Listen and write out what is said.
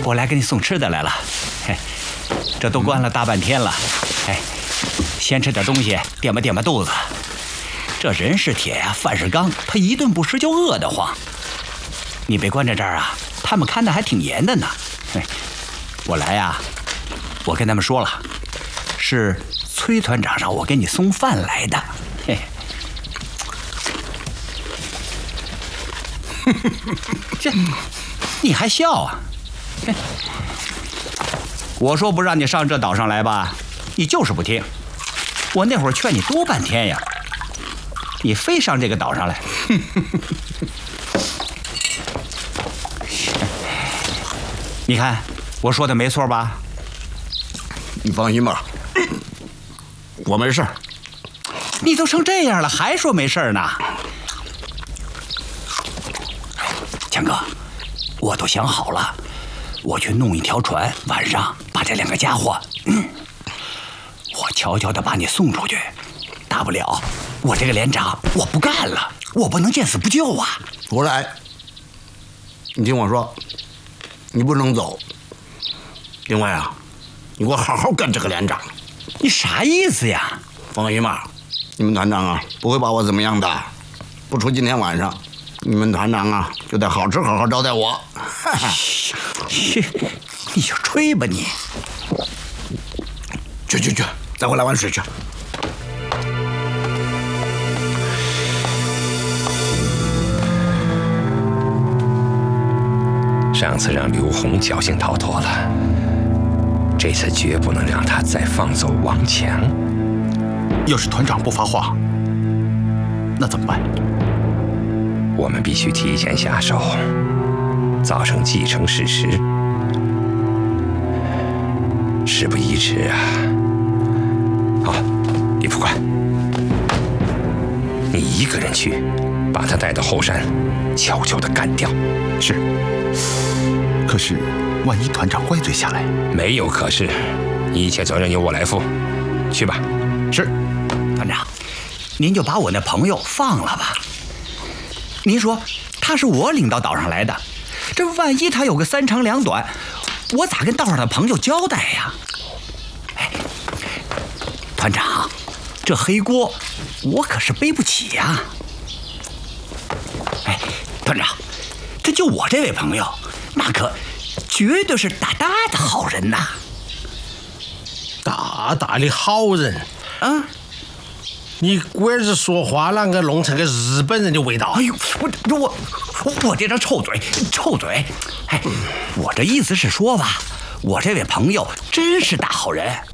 我来给你送吃的来了。嘿，这都关了大半天了，哎，先吃点东西垫吧肚子。这人是铁呀，饭是钢，他一顿不吃就饿得慌。你被关在这儿啊，他们看得还挺严的呢。嘿，我来呀，我跟他们说了，是崔团长让我给你送饭来的。嘿，这你还笑啊？我说不让你上这岛上来吧，你就是不听。我那会儿劝你多半天呀，你非上这个岛上来。你看我说的没错吧？ 你放心吧，我没事。 你都成这样了，还说没事呢？强哥，我都想好了，我去弄一条船，晚上把这2个家伙，我悄悄地把你送出去。大不了我这个连长我不干了，我不能见死不救啊！ 不来，你听我说，你不能走。另外啊，你给我好好干这个连长。 你啥意思呀？ 放心吧，你们团长啊不会把我怎么样的。不出今天晚上，你们团长啊就得好吃好好招待我。 你就吹吧你！ 去，再回来玩水去。 上次让刘红侥幸逃脱了，这次绝不能让他再放走王强。 要是团长不发话，那怎么办？ 我们必须提前下手，造成既成事实。事不宜迟啊！好，李副官，你一个人去，把他带到后山，悄悄地干掉。 是。可是，万一团长怪罪下来， 没有可是，一切责任由我来负。去吧。 是，团长，您就把我那朋友放了吧。您说他是我领到岛上来的，这万一他有个3长2短，我咋跟道上的朋友交代呀？哎，团长，这黑锅我可是背不起呀。哎，团长，这就我这位朋友，那可绝对是大大的好人呐！ 大大的好人啊！ 你龟儿子说话啷个弄成个日本人的味道？ 哎呦，我这张臭嘴！哎，我这意思是说吧，我这位朋友真是大好人。